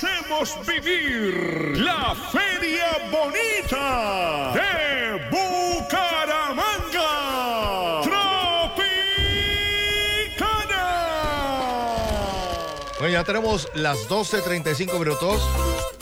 hacemos vivir la Feria Bonita de Bucaramanga. Tropicana. Bueno, ya tenemos las 12:35 minutos.